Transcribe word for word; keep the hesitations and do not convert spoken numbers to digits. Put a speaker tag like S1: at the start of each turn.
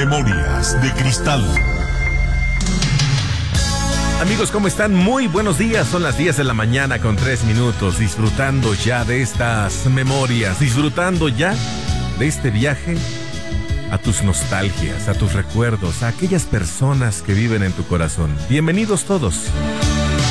S1: Memorias de Cristal.
S2: Amigos, ¿cómo están? Muy buenos días. Son las diez de la mañana con tres minutos, disfrutando ya de estas memorias, disfrutando ya de este viaje a tus nostalgias, a tus recuerdos, a aquellas personas que viven en tu corazón. Bienvenidos todos.